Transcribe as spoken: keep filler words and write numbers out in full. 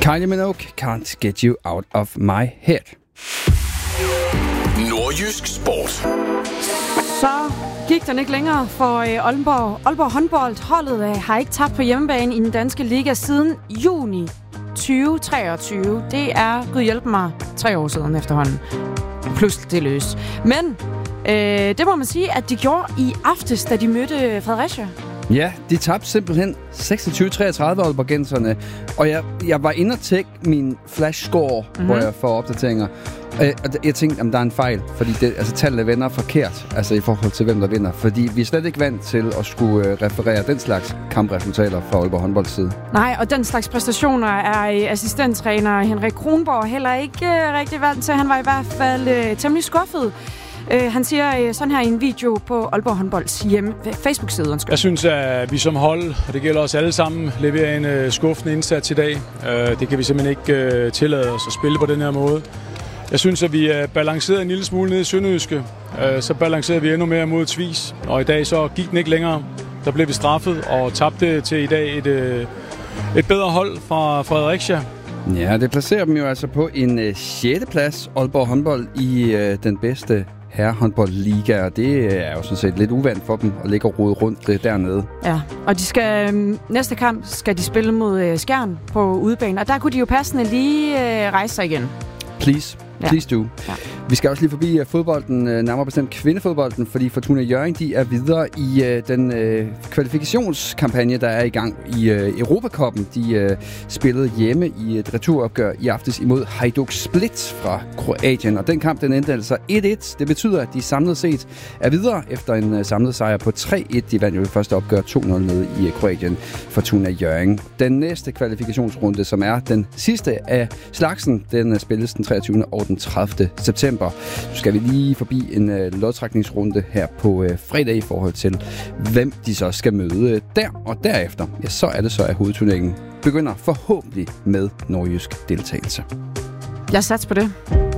Kylie Minogue, Can't Get You Out of My Head. Nordjysk Sport. Så gik den ikke længere for øh, Aalborg. Aalborg håndbold. Holdet øh, har ikke tabt på hjemmebane i den danske liga siden juni tyve treogtyve. Det er, gud hjælpe mig, tre år siden efterhånden. Plus det løs. Men øh, det må man sige, at de gjorde i aftes, da de mødte Fredericia. Ja, de tabte simpelthen seksogtyve treogtredive Aalborgenserne. Og jeg, jeg var inde og tjekke min flash score, mm-hmm. hvor jeg får opdateringer. Og jeg, og jeg tænkte, at der er en fejl, fordi det, altså, tallene vender forkert, altså i forhold til, hvem der vinder. Fordi vi er slet ikke vant til at skulle uh, referere den slags kampresultater fra Aalborg håndbolds side. Nej, og den slags præstationer er assistenttræner Henrik Kronborg heller ikke uh, rigtig vant til. Han var i hvert fald uh, temmelig skuffet. Uh, han siger uh, sådan her i en video på Aalborg håndbolds hjemme Facebook-side. Undskyld. Jeg synes, at vi som hold, og det gælder os alle sammen, leverer en uh, skuffende indsats i dag. Uh, det kan vi simpelthen ikke uh, tillade os at spille på den her måde. Jeg synes, at vi er balanceret en lille smule nede i Sønderjyske. Så balancerede vi endnu mere mod Tvis. Og i dag så gik den ikke længere. Der blev vi straffet og tabte til i dag et, et bedre hold fra Fredericia. Ja, det placerer dem jo altså på en uh, sjette plads, Aalborg håndbold, i uh, den bedste herrehåndboldliga. Og det er jo sådan set lidt uvandt for dem at ligge og rode rundt uh, dernede. Ja, og de skal næste kamp skal de spille mod uh, Skjern på udebane. Og der kunne de jo passende lige uh, rejse sig igen. Please. Please do. Ja. Vi skal også lige forbi uh, fodbolden, uh, nærmere bestemt kvindefodbolden, fordi Fortuna Hjørring, de er videre i uh, den uh, kvalifikationskampagne, der er i gang i uh, Europacupen. De uh, spillede hjemme i et returopgør i aftes imod Hajduk Split fra Kroatien, og den kamp, den endte altså et et. Det betyder, at de samlet set er videre efter en uh, samlet sejr på tre et. De vandt jo det første opgør to nul nede i uh, Kroatien, Fortuna Hjørring. Den næste kvalifikationsrunde, som er den sidste af slagsen, den uh, spilles den treogtyvende og den tredivte september. Så skal vi lige forbi en øh, lodtrækningsrunde her på øh, fredag i forhold til, hvem de så skal møde der. Og derefter, ja, så er det så, at hovedturneringen begynder forhåbentlig med nordjysk deltagelse. Jeg satser på det.